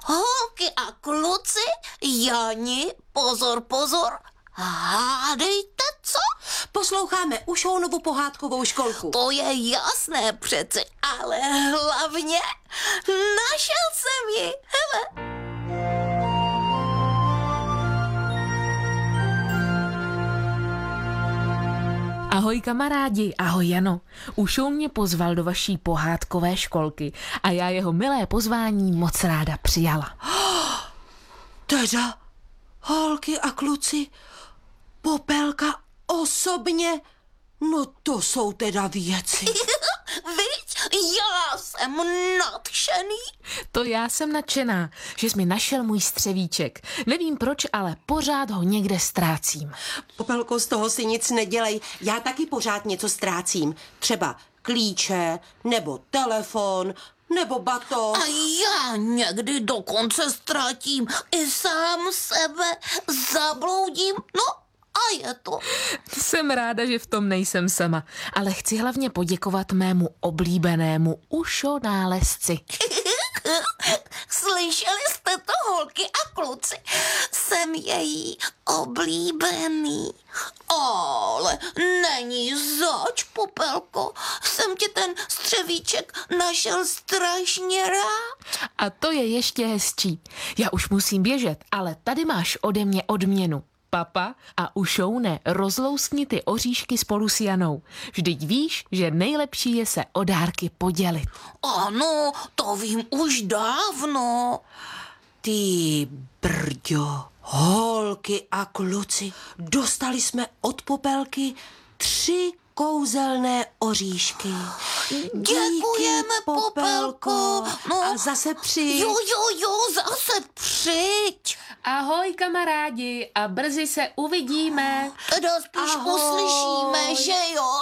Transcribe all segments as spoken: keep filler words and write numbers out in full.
Holky a kluci, Jani, pozor, pozor, hádejte co? Posloucháme Ušounovu pohádkovou školku. To je jasné přeci, ale hlavně našel jsem ji, hele. Ahoj kamarádi, ahoj Jano. Ušoun mě pozval do vaší pohádkové školky a já jeho milé pozvání moc ráda přijala. Teda, holky a kluci, Popelka osobně, no to jsou teda věci. Víš, já jsem nadšený. To já jsem nadšená, že jsi mi našel můj střevíček. Nevím proč, ale pořád ho někde ztrácím. Popelko, z toho si nic nedělej, já taky pořád něco ztrácím. Třeba klíče, nebo telefon, nebo baton. A já někdy dokonce ztratím i sám sebe, zabloudím, no a je to. Jsem ráda, že v tom nejsem sama, ale chci hlavně poděkovat mému oblíbenému ušonálezci. Slyšeli jste to, holky a kluci? Jsem její oblíbený. Ale není zač, Popelko. Jsem ti ten střevíček našel strašně rád. A to je ještě hezčí. Já už musím běžet, ale tady máš ode mě odměnu. Papa, a Ušoune, rozlouskni ty oříšky spolu s Janou. Vždyť víš, že nejlepší je se o dárky podělit. Ano, to vím už dávno. Ty brďo, holky a kluci, dostali jsme od Popelky tři kouzelné oříšky. Děkujeme, Díky, Popelko. No, a zase přijď. Jo, jo, jo, zase přijď. Ahoj kamarádi a brzy se uvidíme. Teda spíš Ahoj. uslyšíme, že jo?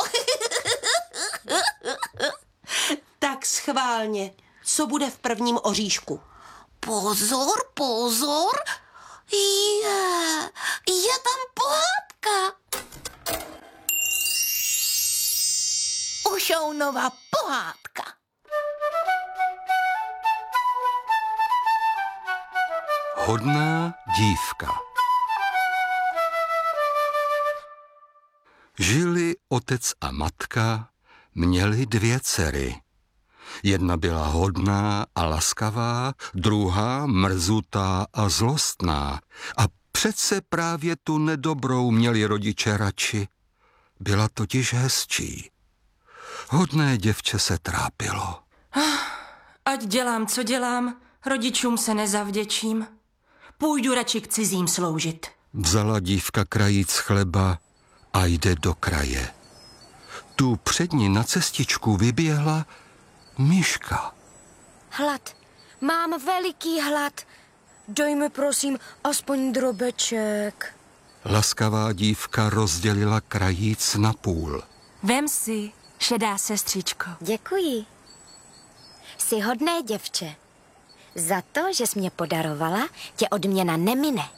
Tak schválně, co bude v prvním oříšku? Pozor, pozor. Je, je tam pohádka. Ušounova pohádka. Hodná dívka. Žili otec a matka, měli dvě dcery. Jedna byla hodná a laskavá, druhá mrzutá a zlostná. A přece právě tu nedobrou měli rodiče radši. Byla totiž hezčí. Hodné děvče se trápilo. Ať dělám, co dělám, rodičům se nezavděčím. Půjdu radši k cizím sloužit. Vzala dívka krajíc chleba a jde do kraje. Tu před ní na cestičku vyběhla myška. Hlad. Mám veliký hlad. Dej mi prosím aspoň drobeček. Laskavá dívka rozdělila krajíc na půl. Vem si, šedá sestřičko. Děkuji. Jsi hodné děvče. Za to, že jsi mě podarovala, tě odměna nemine.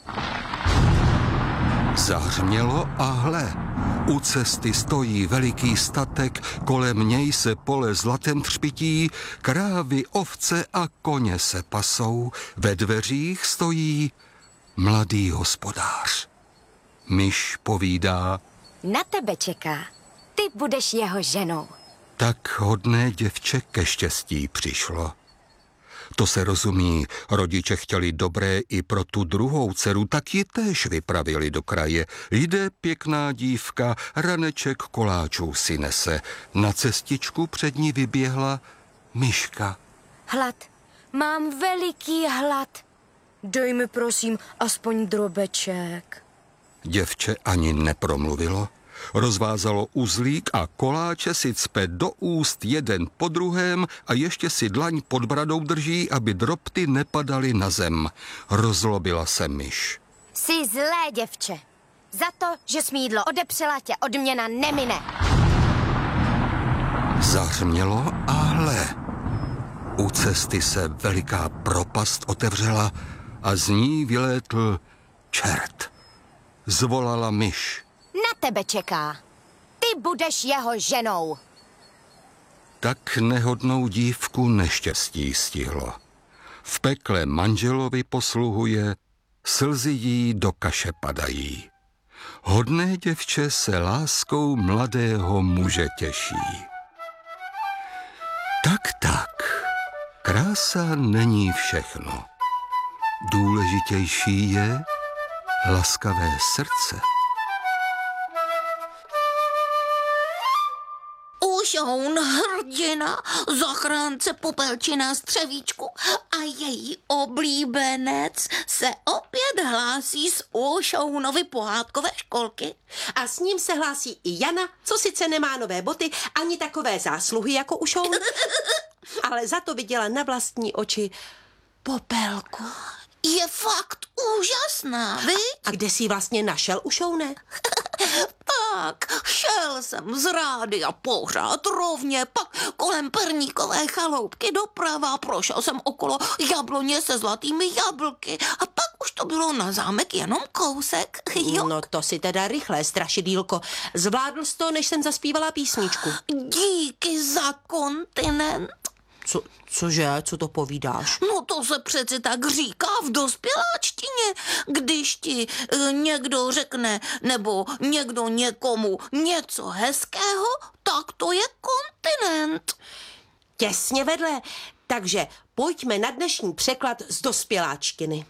Zahřmělo a hle, u cesty stojí veliký statek, kolem něj se pole zlatem třpití, krávy, ovce a koně se pasou, ve dveřích stojí mladý hospodář. Myš povídá: Na tebe čeká. Ty budeš jeho ženou. tak hodné děvče ke štěstí přišlo. To se rozumí, rodiče chtěli dobré i pro tu druhou dceru, tak ji též vypravili do kraje. Jde pěkná dívka, raneček koláčů si nese. Na cestičku před ní vyběhla myška. Hlad. Mám veliký hlad. Dej mi prosím aspoň drobeček. Děvče ani nepromluvilo. Rozvázalo uzlík a koláče si cpe do úst jeden po druhém a ještě si dlaň pod bradou drží, aby drobty nepadaly na zem. Rozlobila se myš. Jsi zlé děvče. Za to, že jsi mi jídlo odepřela, tě odměna nemine. Zahřmělo a hle. U cesty se veliká propast otevřela a z ní vylétl čert. Zvolala myš. Na tebe čeká. Ty budeš jeho ženou. Tak nehodnou dívku neštěstí stihlo. V pekle manželovi posluhuje, slzy jí do kaše padají. Hodné děvče se láskou mladého muže těší. Tak, tak, krása není všechno. Důležitější je laskavé srdce. Ušoun hrdina, zachránce Popelčina střevíčku a její oblíbenec se opět hlásí z Ušounovy pohádkové školky. A s ním se hlásí i Jana, co sice nemá nové boty, ani takové zásluhy jako Ušoun, ale za to viděla na vlastní oči Popelku. Je fakt úžasná, viď? A kde jsi vlastně našel, Ušoune? Tak, šel jsem z rádia pořád rovně, pak kolem Perníkové chaloupky doprava, prošel jsem okolo jabloně se zlatými jablky a pak už to bylo na zámek jenom kousek, jo? No to si teda rychlé, strašidýlko. Zvládl jsi to, než jsem zaspívala písničku. Díky za kontinent. Co, cože, co to povídáš? No to se přeci tak říká v dospěláčtině, když ti e, někdo řekne nebo někdo někomu něco hezkého, tak to je kontinent. Těsně vedle. Takže pojďme na dnešní překlad z dospěláčtiny.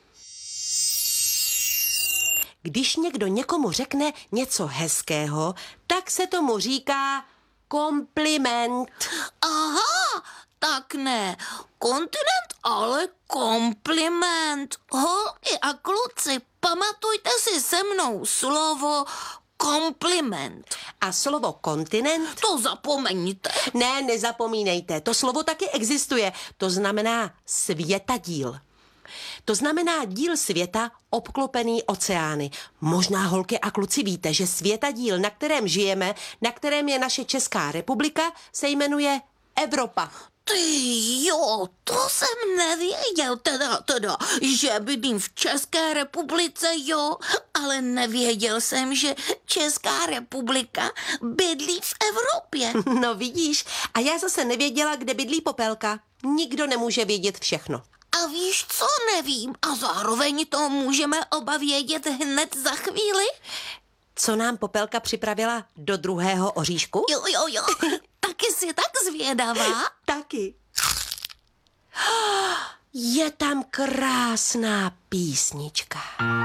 Když někdo někomu řekne něco hezkého, tak se tomu říká kompliment. Aha, tak ne kontinent, ale kompliment. Holky a kluci, pamatujte si se mnou slovo kompliment. A slovo kontinent? To zapomeňte. Ne, nezapomínejte, to slovo taky existuje. To znamená světadíl. To znamená díl světa obklopený oceány. Možná, holky a kluci, víte, že světadíl, na kterém žijeme, na kterém je naše Česká republika, se jmenuje Evropa. Ty jo, to jsem nevěděl, teda, teda, že bydlím v České republice, jo, ale nevěděl jsem, že Česká republika bydlí v Evropě. No vidíš, a já zase nevěděla, kde bydlí Popelka. Nikdo nemůže vědět všechno. A víš, co nevím? A zároveň to můžeme oba vědět hned za chvíli? Co nám Popelka připravila do druhého oříšku? Jo, jo, jo, taky jsi tak zvědavá. Taky. Je tam krásná písnička.